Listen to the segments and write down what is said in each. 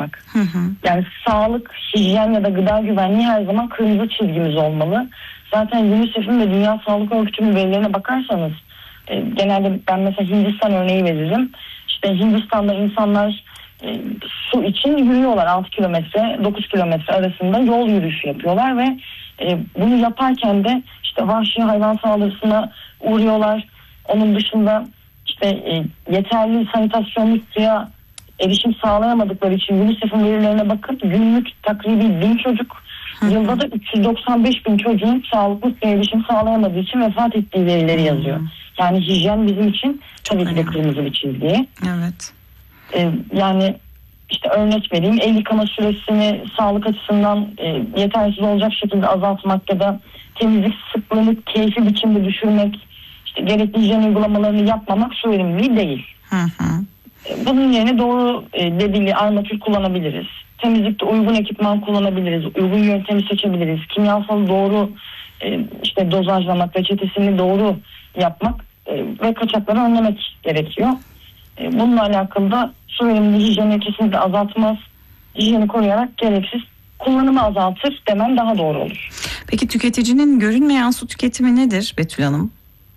olarak. Yani sağlık, hijyen ya da gıda güvenliği her zaman kırmızı çizgimiz olmalı. Zaten UNICEF'in ve Dünya Sağlık Örgütü'nün verilerine bakarsanız genelde ben mesela Hindistan örneği veririm. İşte Hindistan'da insanlar su için yürüyorlar, 6 kilometre 9 kilometre arasında yol yürüyüşü yapıyorlar ve bunu yaparken de işte vahşi hayvan saldırısına uğruyorlar. Onun dışında işte yeterli sanitasyonlu suya erişim sağlayamadıkları için UNICEF'in verilerine bakıp günlük takribi 1000 çocuk, yılda da 395.000 çocuğun sağlıklı suya erişim sağlayamadığı için vefat ettiği verileri yazıyor. Yani hijyen bizim için tabii ki de kırmızı bir çizgi. Evet. Yani işte örnek vereyim, el yıkama süresini sağlık açısından yetersiz olacak şekilde azaltmak ya da temizlik sıklığını keyfi biçimde düşürmek, işte gerekli hijyen uygulamalarını yapmamak su verimliliği değil. Bunun yerine doğru debili armatür kullanabiliriz. Temizlikte uygun ekipman kullanabiliriz. Uygun yöntemi seçebiliriz. Kimyasalı doğru işte dozajlamak, reçetesini doğru yapmak ve kaçakları önlemek gerekiyor. Bununla alakalı da su verimliliği hijyeni kesinlikle azaltmaz. Hijyeni koruyarak gereksiz kullanımı azaltır demem daha doğru olur. Peki tüketicinin görünmeyen su tüketimi nedir Betül Hanım?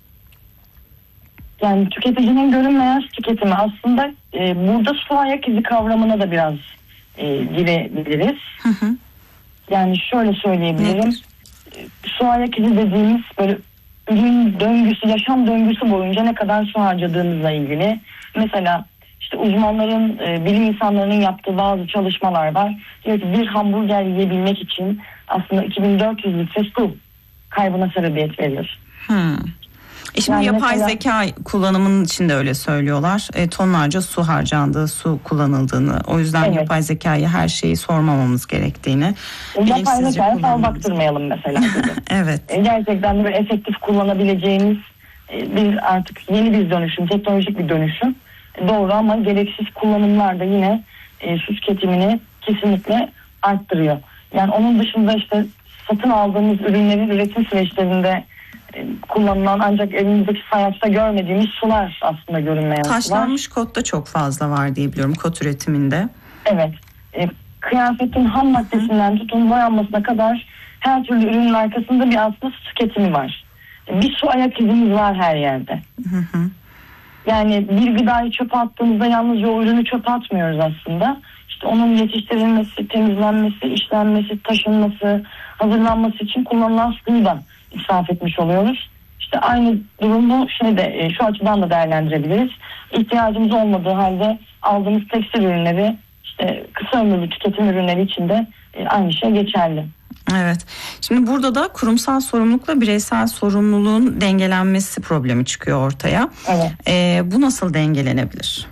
Yani tüketicinin görünmeyen su tüketimi aslında burada su ayak izi kavramına da biraz girebiliriz. Yani şöyle söyleyebilirim. Su ayak izi dediğimiz böyle ürün döngüsü, yaşam döngüsü boyunca ne kadar su harcadığımızla ilgili. Mesela işte uzmanların, bilim insanlarının yaptığı bazı çalışmalar var. Diyor ki bir hamburger yiyebilmek için aslında 2400 litre su kaybına sebebiyet verir. Şimdi yani yapay mesela, zeka kullanımının içinde öyle söylüyorlar. Tonlarca su harcandığı, su kullanıldığını. O yüzden yapay zekayı her şeyi sormamamız gerektiğini. Yapay zekayı fal baktırmayalım mesela. Evet. Gerçekten de böyle efektif kullanabileceğimiz bir artık yeni bir dönüşüm, teknolojik bir dönüşüm. Doğru ama gereksiz kullanımlar da yine su tüketimini kesinlikle arttırıyor. Yani onun dışında işte satın aldığımız ürünlerin üretim süreçlerinde kullanılan ancak elimizdeki sayaçta görmediğimiz sular aslında görünmeyen sular. Taşlanmış kod da çok fazla var diye biliyorum kod üretiminde. Evet. Kıyafetin ham maddesinden tutun boyanmasına kadar her türlü ürünün arkasında bir aslında su tüketimi var. Bir su ayak izimiz var her yerde. Yani bir gıdayı çöpe attığımızda yalnızca o ürünü çöpe atmıyoruz aslında. İşte onun yetiştirilmesi, temizlenmesi, işlenmesi, taşınması, hazırlanması için kullanılan suyu da israf etmiş oluyoruz. İşte aynı durumu şu açıdan da değerlendirebiliriz. İhtiyacımız olmadığı halde aldığımız tekstil ürünleri, işte kısa ömürlü tüketim ürünleri için de aynı şey geçerli. Evet. Şimdi burada da kurumsal sorumlulukla bireysel sorumluluğun dengelenmesi problemi çıkıyor ortaya. Evet. Bu nasıl dengelenebilir?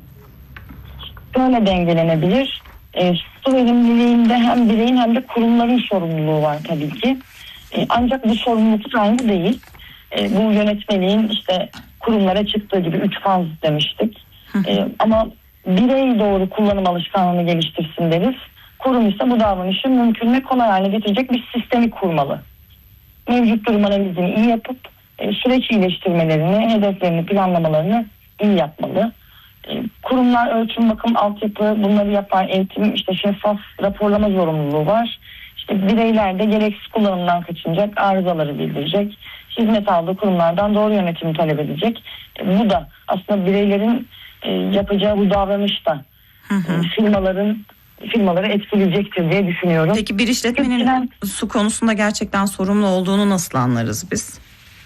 Böyle dengelenebilir. Su verimliliğinde hem bireyin hem de kurumların sorumluluğu var tabii ki. Ancak bu sorumluluk aynı değil. Bu yönetmeliğin işte kurumlara çıktığı gibi 3 faz demiştik. Ama birey doğru kullanım alışkanlığını geliştirsin deriz. Kurum ise bu davranışı mümkün ve kolay hale getirecek bir sistemi kurmalı. Mevcut durum analizini iyi yapıp süreç iyileştirmelerini, hedeflerini, planlamalarını iyi yapmalı. Kurumlar ölçüm, bakım, altyapı bunları yapar, eğitim, işte şeffaf raporlama zorunluluğu var. İşte bireyler de gereksiz kullanımdan kaçınacak, arızaları bildirecek, hizmet aldığı kurumlardan doğru yönetimi talep edecek. Bu da aslında bireylerin yapacağı bu davranış da firmaları etkileyecektir diye düşünüyorum. Peki bir işletmenin su konusunda gerçekten sorumlu olduğunu nasıl anlarız biz?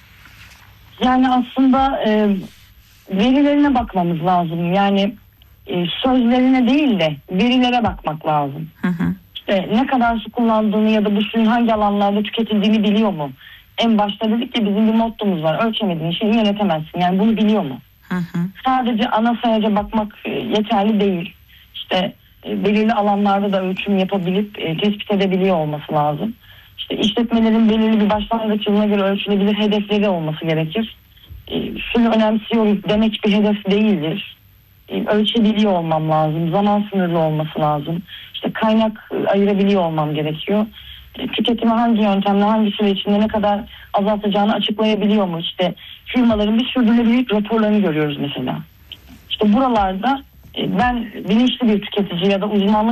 Yani aslında verilerine bakmamız lazım. Yani sözlerine değil de verilere bakmak lazım. İşte ne kadar su kullandığını ya da bu suyun hangi alanlarda tüketildiğini biliyor mu? En başta dedik ya bizim bir mottomuz var. Ölçemediğin şeyi yönetemezsin. Yani bunu biliyor mu? Sadece ana sayaca bakmak yeterli değil. İşte belirli alanlarda da ölçüm yapabilip tespit edebiliyor olması lazım. İşte işletmelerin belirli bir başlangıç yılına göre ölçülebilir hedefleri olması gerekir. Suyu önemsiyoruz demek bir hedef değildir. Ölçebiliyor olmam lazım. Zaman sınırlı olması lazım. İşte kaynak ayırabiliyor olmam gerekiyor. Tüketimi hangi yöntemle, hangi süre içinde ne kadar azaltacağını açıklayabiliyor mu? İşte firmaların bir sürdürülebilirlik raporlarını görüyoruz mesela. İşte buralarda ben bilinçli bir tüketici ya da uzmanlık